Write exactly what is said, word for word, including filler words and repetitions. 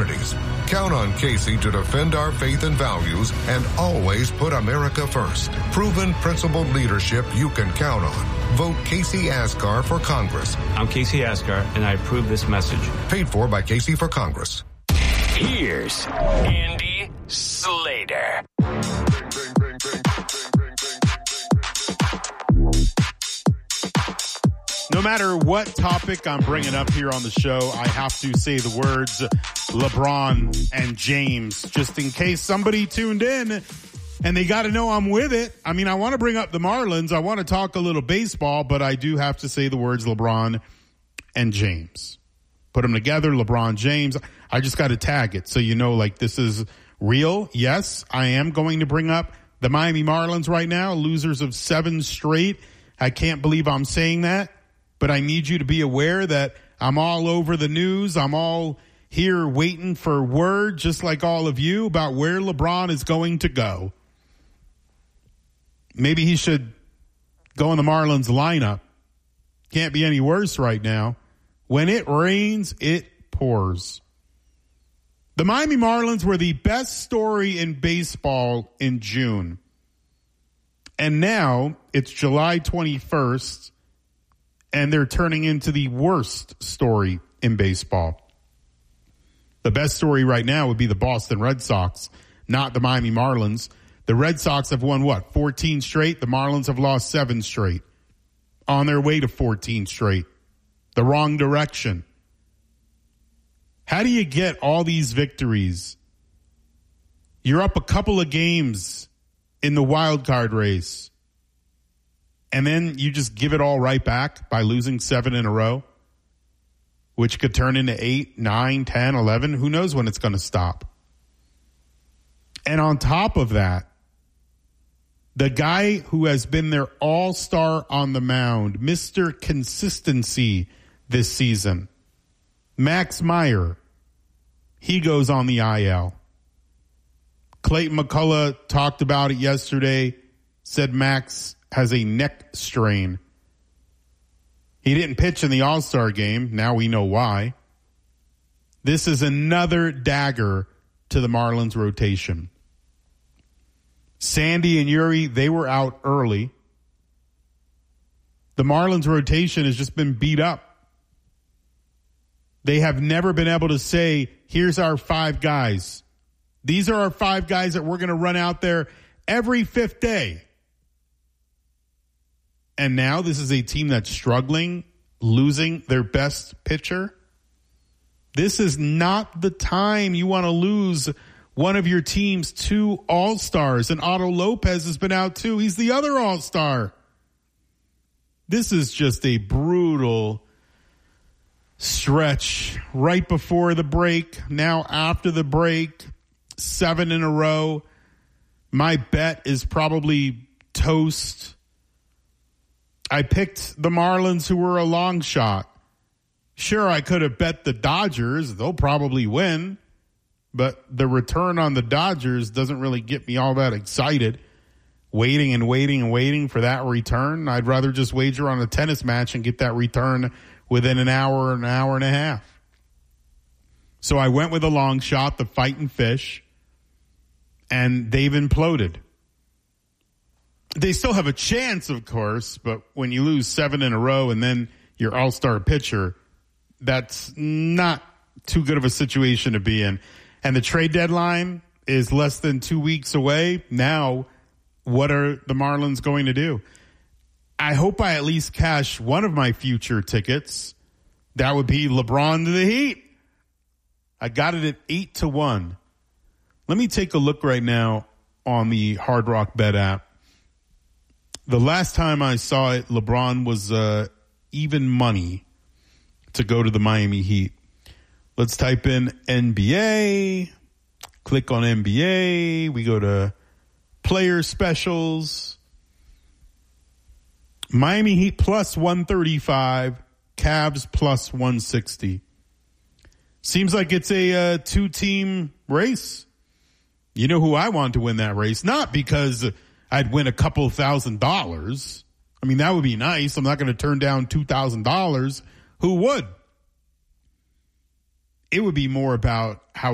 opportunities. Count on Casey to defend our faith and values and always put America first. Proven principled leadership you can count on. Vote Casey Asgar for Congress. I'm Casey Asgar, and I approve this message. Paid for by Casey for Congress. Here's Andy Slater. No matter what topic I'm bringing up here on the show, I have to say the words LeBron and James, just in case somebody tuned in and they got to know I'm with it. I mean, I want to bring up the Marlins. I want to talk a little baseball, but I do have to say the words LeBron and James. Put them together, LeBron James. I just got to tag it so you know, like, this is real. Yes, I am going to bring up the Miami Marlins right now, losers of seven straight. I can't believe I'm saying that. But I need you to be aware that I'm all over the news. I'm all here waiting for word, just like all of you, about where LeBron is going to go. Maybe he should go in the Marlins lineup. Can't be any worse right now. When it rains, it pours. The Miami Marlins were the best story in baseball in June. And now it's July twenty-first. And they're turning into the worst story in baseball. The best story right now would be the Boston Red Sox, not the Miami Marlins. The Red Sox have won, what, fourteen straight? The Marlins have lost seven straight. On their way to fourteen straight. The wrong direction. How do you get all these victories? You're up a couple of games in the wild card race. And then you just give it all right back by losing seven in a row, which could turn into eight, nine, ten, eleven. Who knows when it's going to stop? And on top of that, the guy who has been their all-star on the mound, Mister Consistency this season, Max Meyer, he goes on the I L. Clayton McCullough talked about it yesterday, said Max has a neck strain. He didn't pitch in the All-Star game. Now we know why. This is another dagger to the Marlins rotation. Sandy and Yuri, they were out early. The Marlins rotation has just been beat up. They have never been able to say, here's our five guys. These are our five guys that we're going to run out there every fifth day. And now this is a team that's struggling, losing their best pitcher. This is not the time you want to lose one of your team's two all-stars. And Otto Lopez has been out too. He's the other all-star. This is just a brutal stretch right before the break. Now after the break, seven in a row. My bet is probably toast. I picked the Marlins, who were a long shot. Sure, I could have bet the Dodgers. They'll probably win. But the return on the Dodgers doesn't really get me all that excited. Waiting and waiting and waiting for that return. I'd rather just wager on a tennis match and get that return within an hour, an hour and a half. So I went with a long shot, the Fightin' Fish, and they've imploded. They still have a chance, of course, but when you lose seven in a row and then your all-star pitcher, that's not too good of a situation to be in. And the trade deadline is less than two weeks away. Now, what are the Marlins going to do? I hope I at least cash one of my future tickets. That would be LeBron to the Heat. I got it at eight to one. Let me take a look right now on the Hard Rock Bet app. The last time I saw it, LeBron was uh, even money to go to the Miami Heat. Let's type in N B A. Click on N B A. We go to player specials. Miami Heat plus one thirty-five. Cavs plus one sixty. Seems like it's a uh, two-team race. You know who I want to win that race? Not because I'd win a couple thousand dollars. I mean, that would be nice. I'm not going to turn down two thousand dollars. Who would? It would be more about how